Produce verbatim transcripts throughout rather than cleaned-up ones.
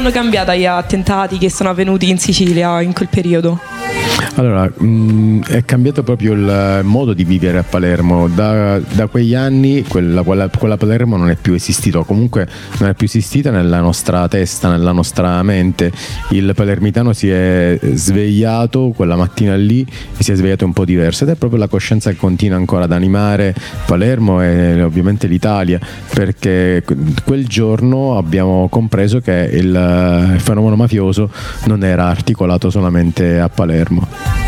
l'hanno cambiata gli attentati che sono avvenuti in Sicilia in quel periodo? Allora, mh, è cambiato proprio il modo di vivere a Palermo. Da, da quegli anni quella, quella, quella Palermo non è più esistita, o comunque non è più esistita nella nostra testa, nella nostra mente. Il palermitano si è svegliato quella mattina lì e si è svegliato un po' diverso, ed è proprio la coscienza che continua ancora ad animare Palermo e ovviamente l'Italia, perché quel giorno abbiamo compreso che il, il fenomeno mafioso non era articolato solamente a Palermo.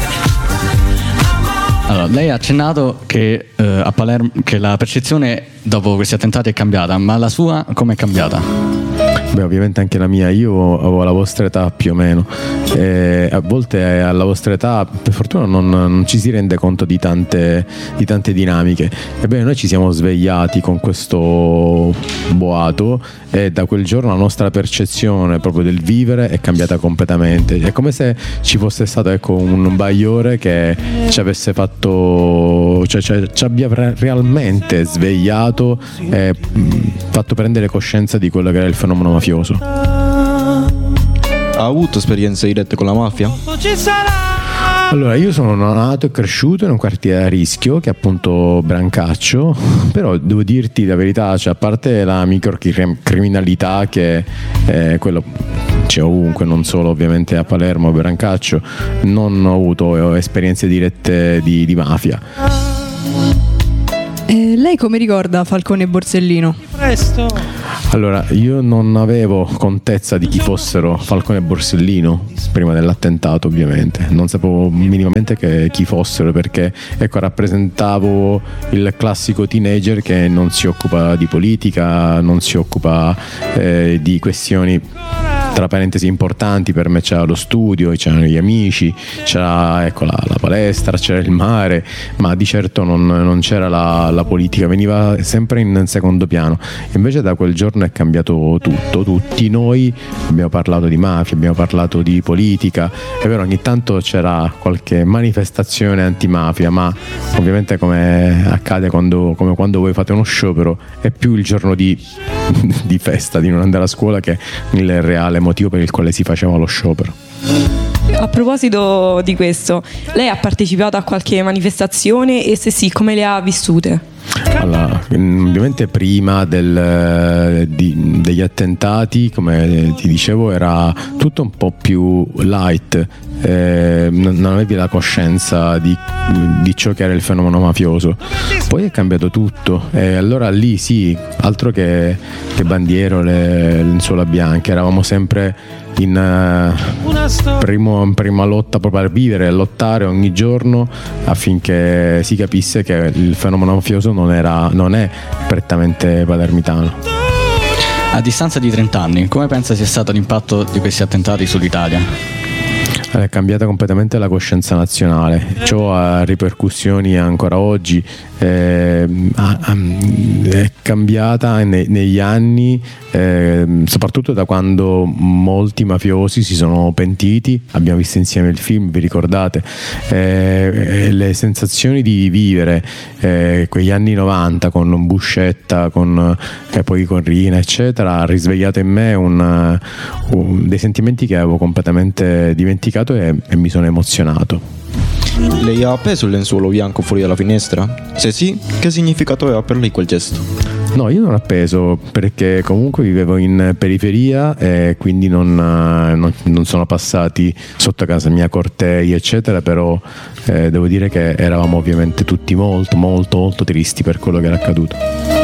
Allora, lei ha accennato che, eh, a Palermo, che la percezione dopo questi attentati è cambiata, ma la sua come è cambiata? Beh, ovviamente anche la mia. Io avevo la vostra età più o meno, e a volte alla vostra età per fortuna non, non ci si rende conto di tante, di tante dinamiche. Ebbene, noi ci siamo svegliati con questo boato e da quel giorno la nostra percezione proprio del vivere è cambiata completamente. È come se ci fosse stato, ecco, un bagliore che ci avesse fatto, cioè, cioè ci abbia realmente svegliato e fatto prendere coscienza di quello che era il fenomeno mafioso. Ha avuto esperienze dirette con la mafia? Allora, io sono nato e cresciuto in un quartiere a rischio che è appunto Brancaccio, però devo dirti la verità, cioè, a parte la microcriminalità che è quello c'è ovunque, non solo ovviamente a Palermo, a Brancaccio, non ho avuto esperienze dirette di, di mafia. E lei come ricorda Falcone e Borsellino? Presto. Allora, io non avevo contezza di chi fossero Falcone e Borsellino prima dell'attentato, ovviamente. Non sapevo minimamente che, chi fossero, perché ecco, rappresentavo il classico teenager che non si occupa di politica, non si occupa eh, di questioni tra parentesi importanti. Per me c'era lo studio, c'erano gli amici, c'era, ecco, la, la palestra, c'era il mare, ma di certo non, non c'era la, la politica, veniva sempre in secondo piano. Invece da quel giorno è cambiato tutto, tutti noi abbiamo parlato di mafia, abbiamo parlato di politica. È vero, ogni tanto c'era qualche manifestazione antimafia, ma ovviamente, come accade quando, come quando voi fate uno sciopero, è più il giorno di, di festa, di non andare a scuola, che il reale motivo per il quale si faceva lo sciopero. A proposito di questo, lei ha partecipato a qualche manifestazione e se sì, come le ha vissute? Allora, ovviamente prima del, di, degli attentati, come ti dicevo, era tutto un po' più light, eh, non avevi la coscienza di, di ciò che era il fenomeno mafioso. Poi è cambiato tutto e allora lì sì, altro che, che bandiere, le lenzuola bianche, eravamo sempre in uh, primo, prima lotta proprio a vivere, a lottare ogni giorno affinché si capisse che il fenomeno mafioso non, era, non è prettamente palermitano. A distanza di trenta anni, come pensa sia stato l'impatto di questi attentati sull'Italia? È cambiata completamente la coscienza nazionale, ciò ha ripercussioni ancora oggi. Eh, è cambiata ne, negli anni, eh, soprattutto da quando molti mafiosi si sono pentiti. Abbiamo visto insieme il film, vi ricordate? Eh, le sensazioni di vivere eh, quegli anni novanta con Buscetta, con, e poi con Rina, eccetera, ha risvegliato in me un, un, dei sentimenti che avevo completamente dimenticato e, e mi sono emozionato. Lei ha appeso il lenzuolo bianco fuori dalla finestra? Se sì, che significato aveva per lei quel gesto? No, io non ho appeso perché comunque vivevo in periferia e quindi non, non, non sono passati sotto casa mia cortei, eccetera, però eh, devo dire che eravamo ovviamente tutti molto, molto, molto tristi per quello che era accaduto.